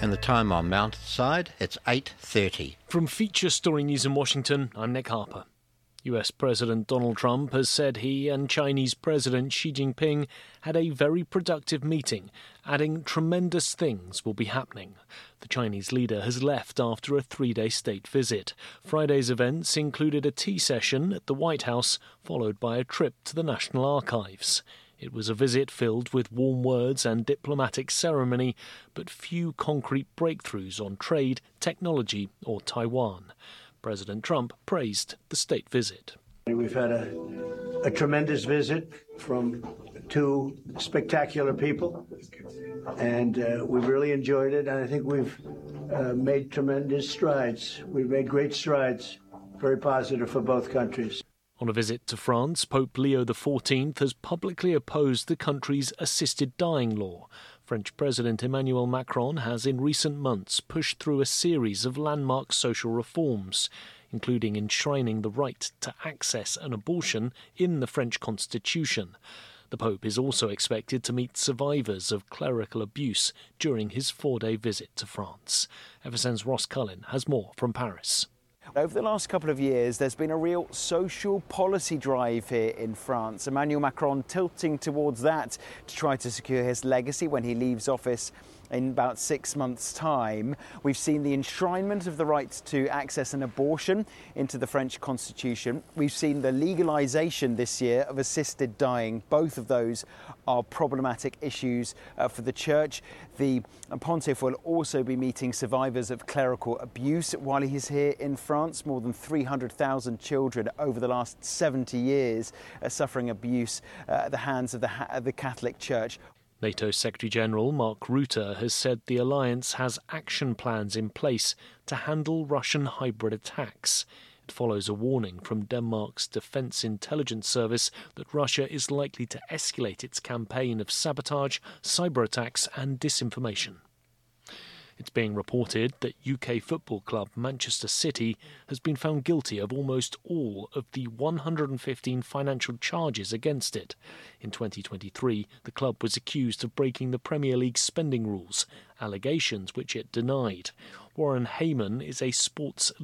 And the time on Mountainside, it's 8:30. From Feature Story News in Washington, I'm Nick Harper. US President Donald Trump has said he and Chinese President Xi Jinping had a very productive meeting, adding tremendous things will be happening. The Chinese leader has left after a 3-day state visit. Friday's events included a tea session at the White House, followed by a trip to the National Archives. It was a visit filled with warm words and diplomatic ceremony, but few concrete breakthroughs on trade, technology or Taiwan. President Trump praised the state visit. We've had a tremendous visit from two spectacular people, and we've really enjoyed it, and I think we've made tremendous strides. We've made great strides, very positive for both countries. On a visit to France, Pope Leo XIV has publicly opposed the country's assisted dying law. French President Emmanuel Macron has in recent months pushed through a series of landmark social reforms, including enshrining the right to access an abortion in the French constitution. The Pope is also expected to meet survivors of clerical abuse during his 4-day visit to France. FSN's Ross Cullen has more from Paris. Over the last couple of years, there's been a real social policy drive here in France. Emmanuel Macron tilting towards that to try to secure his legacy when he leaves office in about 6 months' time. We've seen the enshrinement of the right to access an abortion into the French constitution. We've seen the legalisation this year of assisted dying. Both of those are problematic issues for the church. The Pontiff will also be meeting survivors of clerical abuse while he's here in France. More than 300,000 children over the last 70 years are suffering abuse at the hands of the Catholic Church. NATO Secretary-General Mark Rutte has said the alliance has action plans in place to handle Russian hybrid attacks. It follows a warning from Denmark's Defence Intelligence Service that Russia is likely to escalate its campaign of sabotage, cyber attacks and disinformation. It's being reported that UK football club Manchester City has been found guilty of almost all of the 115 financial charges against it. In 2023, the club was accused of breaking the Premier League spending rules, allegations which it denied. Warren Heyman is a sports